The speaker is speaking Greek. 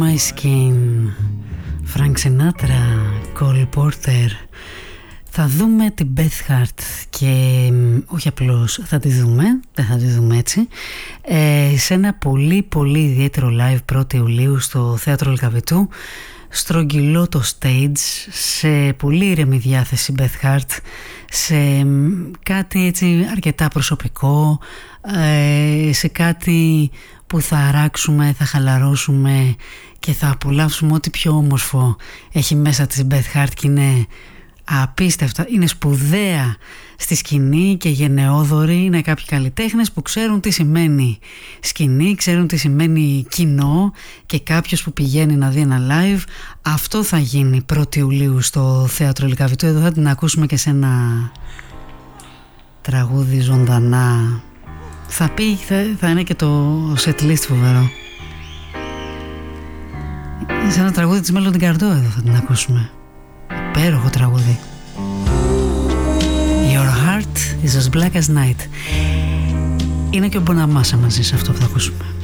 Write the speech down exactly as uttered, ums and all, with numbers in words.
My Skin, Frank Sinatra, Cole Porter. Θα δούμε την Beth Hart και όχι απλώς θα τη δούμε, δεν θα τη δούμε έτσι, ε, σε ένα πολύ πολύ ιδιαίτερο live πρώτη Ιουλίου στο Θέατρο Λυκαβητού. Στρογγυλό το stage, σε πολύ ήρεμη διάθεση Beth Hart, σε κάτι έτσι αρκετά προσωπικό, ε, σε κάτι που θα αράξουμε, θα χαλαρώσουμε και θα απολαύσουμε ό,τι πιο όμορφο έχει μέσα της Beth Hart και είναι απίστευτα, είναι σπουδαία στη σκηνή και γενναιόδορη. Είναι κάποιοι καλλιτέχνες που ξέρουν τι σημαίνει σκηνή, ξέρουν τι σημαίνει κοινό και κάποιος που πηγαίνει να δει ένα live. Αυτό θα γίνει πρώτη Ιουλίου στο Θέατρο Λυκαβητού. Εδώ θα την ακούσουμε και σε ένα τραγούδι ζωντανά. Θα πει, θα, θα είναι και το set list φοβερό. Σε ένα τραγούδι της Μέλοντι Γκαρντό εδώ θα την ακούσουμε. Υπέροχο τραγούδι. Your heart is as black as night. Είναι και ο Μποναμάσα μαζί σε αυτό που θα ακούσουμε.